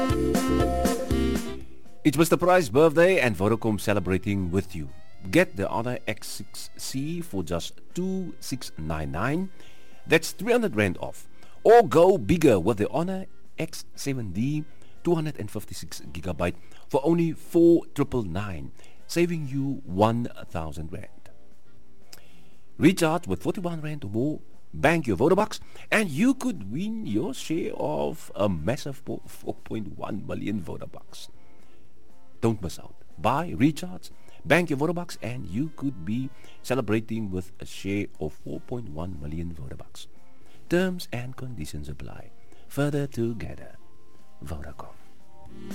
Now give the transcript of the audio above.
It's Mr. Price's birthday and Vodacom celebrating with you. Get the Honor X6C for just 2699. That's 300 Rand off. Or go bigger with the Honor X7D 256 gigabyte for only 4999, saving you 1000 Rand. Recharge with 41 Rand or more, bank your Vodabucks, and you could win your share of a massive 4.1 million Vodabucks. Don't miss out. Buy, recharge, bank your Vodabucks, and you could be celebrating with a share of 4.1 million Vodabucks. Terms and conditions apply. Further together, Vodacom.